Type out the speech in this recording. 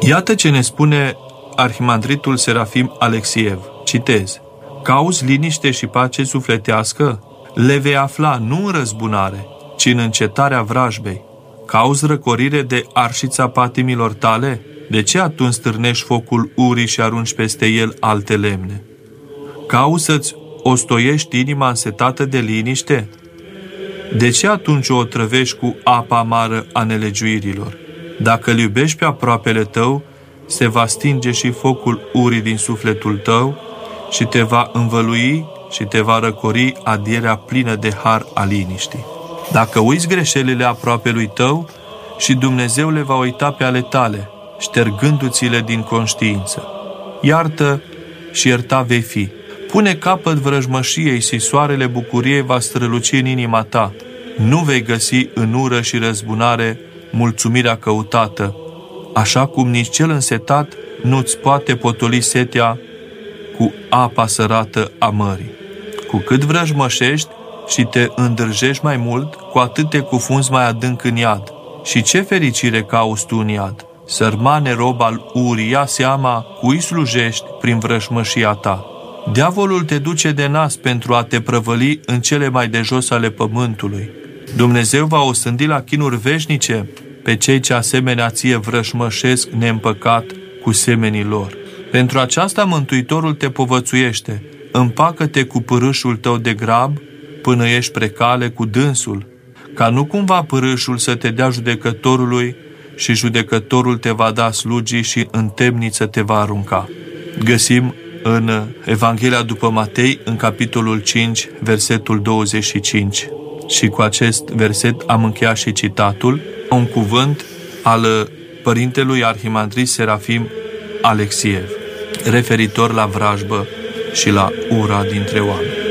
Iată ce ne spune arhimandritul Serafim Alexiev. Citez. Cauți liniște și pace sufletească? Le vei afla nu în răzbunare, ci în încetarea vrajbei. Cauți răcorire de arșița patimilor tale? De ce atunci stârnești focul urii și arunci peste el alte lemne? Cauți să-ți ostoiești inima însetată de liniște? De ce atunci o otrăvești cu apa amară a nelegiuirilor? Dacă îl iubești pe aproapele tău, se va stinge și focul urii din sufletul tău și te va învălui și te va răcori adierea plină de har a liniștii. Dacă uiți greșelile aproapelui tău, și Dumnezeu le va uita pe ale tale, ștergându-ți-le din conștiință. Iartă și ierta vei fi. Pune capăt vrăjmășiei și soarele bucuriei va străluci în inima ta. Nu vei găsi în ură și răzbunare mulțumirea căutată, așa cum nici cel însetat nu-ți poate potoli setea cu apa sărată a mării. Cu cât vrăjmășești și te îndrăjești mai mult, cu atât te cufunzi mai adânc în iad. Și ce fericire cauți tu în iad? Sărmane rob al urii, ia seama cui slujești prin vrăjmășia ta. Diavolul te duce de nas pentru a te prăvăli în cele mai de jos ale pământului. Dumnezeu va osândi la chinuri veșnice pe cei ce asemenea ție vrăjmășesc neîmpăcat cu semenii lor. Pentru aceasta Mântuitorul te povățuiește. Împacă-te cu pârâșul tău de grab până ești precale cu dânsul, ca nu cumva pârâșul să te dea judecătorului și judecătorul te va da slugii și în temniță te va arunca. Găsim în Evanghelia după Matei, în capitolul 5, versetul 25. Și cu acest verset am încheiat și citatul, un cuvânt al părintelui arhimandrit Serafim Alexiev, referitor la vrajbă și la ura dintre oameni.